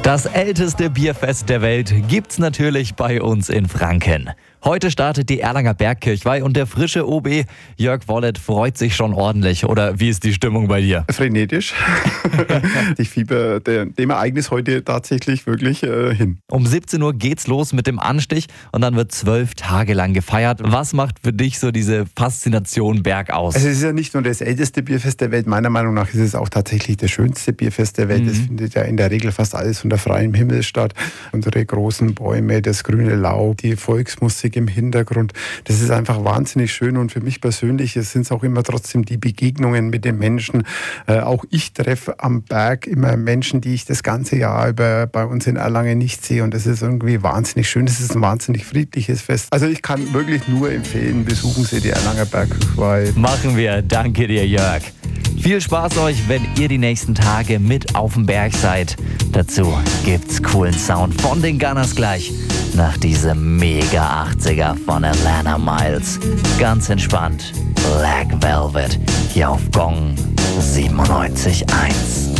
Das älteste Bierfest der Welt gibt's natürlich bei uns in Franken. Heute startet die Erlanger Bergkirchweih und der frische OB Jörg Wollert freut sich schon ordentlich. Oder wie ist die Stimmung bei dir? Frenetisch. Ich fieber dem Ereignis heute tatsächlich wirklich hin. Um 17 Uhr geht's los mit dem Anstich und dann wird 12 Tage lang gefeiert. Was macht für dich so diese Faszination Berg aus? Also es ist ja nicht nur das älteste Bierfest der Welt, meiner Meinung nach ist es auch tatsächlich das schönste Bierfest der Welt. Es findet ja in der Regel fast alles unter freiem Himmel statt. Unsere großen Bäume, das grüne Laub, die Volksmusik im Hintergrund. Das ist einfach wahnsinnig schön und für mich persönlich sind es auch immer trotzdem die Begegnungen mit den Menschen. Auch ich treffe am Berg immer Menschen, die ich das ganze Jahr über bei uns in Erlangen nicht sehe und das ist irgendwie wahnsinnig schön. Das ist ein wahnsinnig friedliches Fest. Also ich kann wirklich nur empfehlen, besuchen Sie die Erlanger Bergkirchweih. Machen wir. Danke dir, Jörg. Viel Spaß euch, wenn ihr die nächsten Tage mit auf dem Berg seid. Dazu gibt's coolen Sound von den Gunners gleich nach diesem mega 80er von Atlanta Miles. Ganz entspannt, Black Velvet hier auf Gong 97.1.